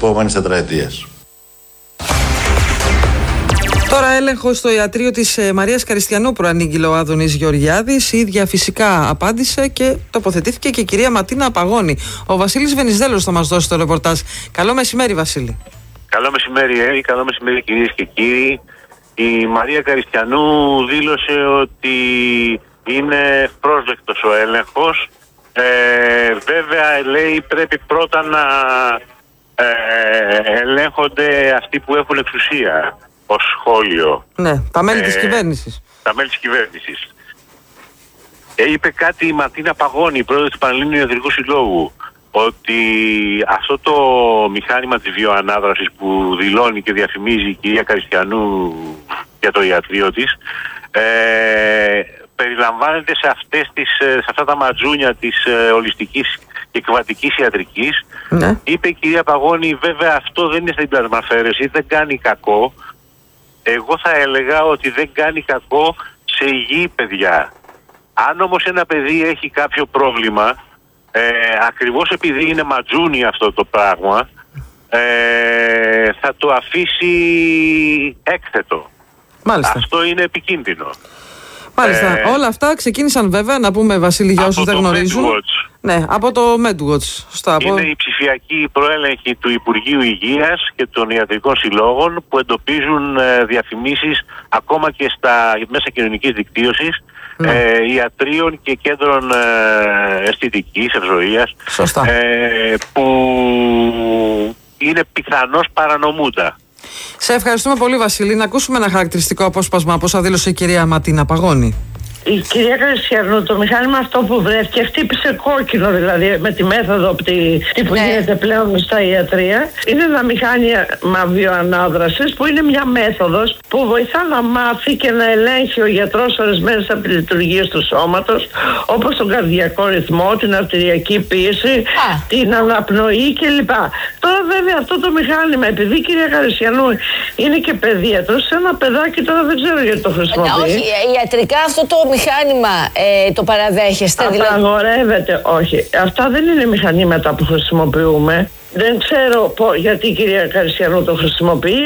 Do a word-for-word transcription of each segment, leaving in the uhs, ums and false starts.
επόμενης τετραετίας. Τώρα έλεγχο στο ιατρείο της Μαρίας Καριστιανού προανήγγειλε ο Άδωνης Γεωργιάδης. Η ίδια φυσικά απάντησε και τοποθετήθηκε και η κυρία Ματίνα Απαγώνη. Ο Βασίλης Βενιζέλος θα μας δώσει το ρεπορτάζ. Καλό μεσημέρι, Βασίλη. Καλό μεσημέρι, Έρη. Καλό μεσημέρι, κυρίες και κύριοι. Η Μαρία Καριστιανού δήλωσε ότι είναι πρόσδεκτος ο έλεγχος. Ε, βέβαια, λέει, πρέπει πρώτα να ε, ελέγχονται αυτοί που έχουν εξουσία ως σχόλιο. Ναι, τα μέλη ε, της κυβέρνησης. Τα μέλη της κυβέρνησης. Ε, είπε κάτι η Ματίνα Παγώνη, πρόεδρος του Πανελλήνιου Ιατρικού Συλλόγου, ότι αυτό το μηχάνημα της βιοανάδρασης που δηλώνει και διαφημίζει η κυρία Καριστιανού για το ιατρείο της, ε, περιλαμβάνεται σε, αυτές τις, σε αυτά τα ματζούνια της ε, ολιστικής και εκβατικής ιατρικής. Ναι. Είπε η κυρία Παγώνη, βέβαια αυτό δεν είναι στην πλασμαφέρεση, δεν κάνει κακό. Εγώ θα έλεγα ότι δεν κάνει κακό σε υγιή παιδιά. Αν όμως ένα παιδί έχει κάποιο πρόβλημα, ε, ακριβώς επειδή είναι ματζούνι αυτό το πράγμα, ε, θα το αφήσει έκθετο. Μάλιστα. Αυτό είναι επικίνδυνο. Μάλιστα. Ε, Όλα αυτά ξεκίνησαν βέβαια, να πούμε, Βασίλη, για όσους δεν γνωρίζουν. MedWatch. Ναι, από το MedWatch. Στα, είναι από... η ψηφιακή προέλεγχη του Υπουργείου Υγείας και των Ιατρικών Συλλόγων που εντοπίζουν ε, διαφημίσεις ακόμα και στα μέσα κοινωνικής δικτύωσης, ναι. ε, ιατρίων και κέντρων ε, αισθητικής, ευζοίας, Σωστά. Ε, που είναι πιθανώς παρανομούντα. Σε ευχαριστούμε πολύ, Βασίλη. Να ακούσουμε ένα χαρακτηριστικό απόσπασμα από όσα δήλωσε η κυρία Ματίνα Παγώνη. Η κυρία Καριστιανού, το μηχάνημα αυτό που βρέθηκε χτύπησε κόκκινο, δηλαδή με τη μέθοδο που ναι. γίνεται πλέον στα ιατρεία. Είναι ένα μηχάνημα βιοανάδρασης που είναι μια μέθοδος που βοηθά να μάθει και να ελέγχει ο γιατρός ορισμένες από τις λειτουργίες του σώματος, όπως τον καρδιακό ρυθμό, την αρτηριακή πίεση, Α. την αναπνοή κλπ. Τώρα βέβαια αυτό το μηχάνημα, επειδή η κυρία Καριστιανού είναι και παιδίατρος, σε ένα παιδάκι τώρα δεν ξέρω γιατί το χρησιμοποιεί. Όχι, ιατρικά αυτό το μηχάνημα ε, το παραδέχεστε? Απαγορεύεται, δηλαδή... όχι. Αυτά δεν είναι μηχανήματα που χρησιμοποιούμε. Δεν ξέρω πω, γιατί η κυρία Καριστιανού το χρησιμοποιεί.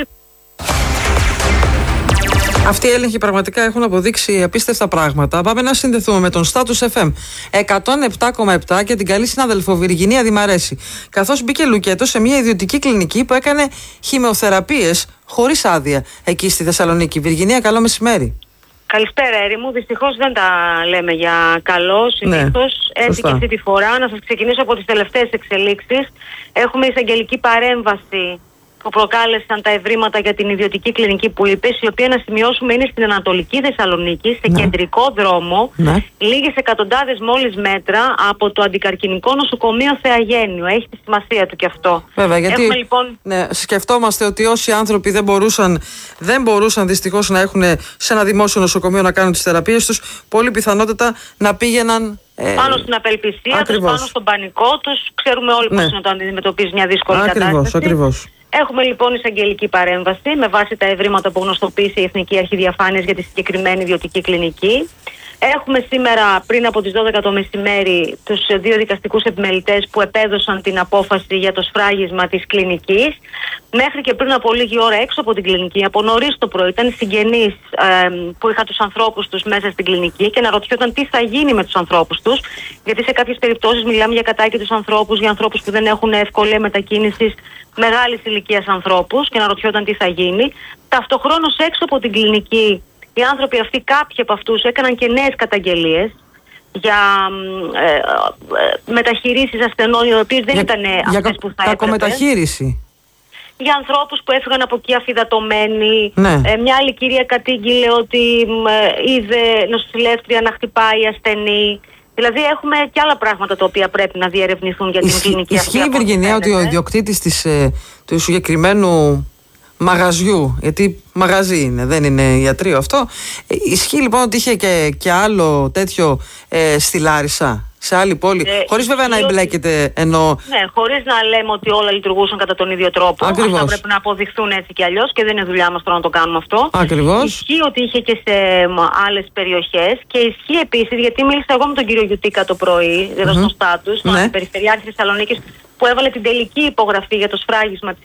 Αυτοί οι έλεγχοι πραγματικά έχουν αποδείξει απίστευτα πράγματα. Πάμε να συνδεθούμε με τον Status εφ εμ εκατόν επτά κόμμα επτά και την καλή συνάδελφο Βυργινία Δημαρέση. Καθώς μπήκε λουκέτο σε μια ιδιωτική κλινική που έκανε χημειοθεραπείες χωρίς άδεια εκεί στη Θεσσαλονίκη. Βυργινία, καλό μεσημέρι. Καλησπέρα, Έρη μου. Δυστυχώς δεν τα λέμε για καλό. Συνήθως ναι, έτσι και αυτή τη φορά. Να σας ξεκινήσω από τις τελευταίες εξελίξεις. Έχουμε εισαγγελική παρέμβαση που προκάλεσαν τα ευρήματα για την ιδιωτική κλινική που είπες, η οποία, να σημειώσουμε, είναι στην Ανατολική Θεσσαλονίκη, σε ναι. κεντρικό δρόμο, ναι. λίγες εκατοντάδες μόλις μέτρα από το αντικαρκινικό νοσοκομείο Θεαγέννιο. Έχει τη σημασία του και αυτό. Βέβαια, γιατί Έχουμε, λοιπόν... ναι, σκεφτόμαστε ότι όσοι άνθρωποι δεν μπορούσαν, δεν μπορούσαν δυστυχώς να έχουν σε ένα δημόσιο νοσοκομείο να κάνουν τις θεραπείες τους, πολύ πιθανότατα να πήγαιναν Ε, πάνω στην απελπισία τους, πάνω στον πανικό τους. Ξέρουμε όλοι ναι. πώς είναι το αντιμετωπίζει μια δύσκολη ακριβώς, κατάσταση. Ακριβώς. Έχουμε λοιπόν εισαγγελική παρέμβαση με βάση τα ευρήματα που γνωστοποίησε η Εθνική Αρχή Διαφάνειας για τη συγκεκριμένη ιδιωτική κλινική. Έχουμε σήμερα πριν από τις δώδεκα το μεσημέρι τους δύο δικαστικούς επιμελητές που επέδωσαν την απόφαση για το σφράγισμα της κλινικής. Μέχρι και πριν από λίγη ώρα έξω από την κλινική, από νωρίς το πρωί, ήταν συγγενείς ε, που είχαν τους ανθρώπους τους μέσα στην κλινική και αναρωτιόταν τι θα γίνει με τους ανθρώπους τους. Γιατί σε κάποιες περιπτώσεις μιλάμε για κατάκητους ανθρώπους, για ανθρώπους που δεν έχουν ευκολία μετακίνησης, μεγάλης ηλικίας ανθρώπους, και αναρωτιόταν τι θα γίνει. Ταυτοχρόνως έξω από την κλινική, οι άνθρωποι αυτοί, κάποιοι από αυτούς, έκαναν και νέες καταγγελίες για ε, ε, μεταχειρήσεις ασθενών, οι οποίες δεν για, ήταν για αυτές που θα έπρεπε. Κακομεταχείριση. Για ανθρώπους που έφυγαν από εκεί αφυδατωμένοι. Ναι. Ε, μια άλλη κυρία κατήγγειλε ότι ε, είδε νοσηλεύτρια να χτυπάει ασθενή. Δηλαδή έχουμε και άλλα πράγματα τα οποία πρέπει να διερευνηθούν για την Ισχύ, κλινική αυτή. Ισχύει, Βυργινία, ότι ο ιδιοκτήτης της, ε, του συγκεκριμένου μαγαζιού, γιατί μαγαζί είναι, δεν είναι ιατρείο αυτό. Ε, ισχύει λοιπόν ότι είχε και, και άλλο τέτοιο ε, στη Λάρισα, σε άλλη πόλη, ε, χωρίς βέβαια να εμπλέκεται, ενώ... Ναι, χωρίς να λέμε ότι όλα λειτουργούσαν κατά τον ίδιο τρόπο. Ακριβώς. Αυτά πρέπει να αποδειχθούν έτσι κι αλλιώς και δεν είναι δουλειά μας τώρα να το κάνουμε αυτό. Ακριβώς. Ισχύει ότι είχε και σε άλλες περιοχές και ισχύει επίσης, γιατί μίλησα εγώ με τον κύριο Γιουτίκα το πρωί, εδώ mm-hmm. στο Status, τον ναι. Περιφερειάρχη Θεσσαλονίκης, που έβαλε την τελική υπογραφή για το σφράγισμα της